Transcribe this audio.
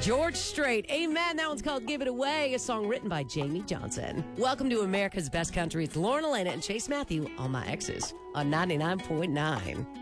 George Strait. Amen. That one's called Give It Away, a song written by Jamie Johnson. Welcome to America's Best Country. It's Lauren Elena and Chase Matthew, All My Exes, on 99.9.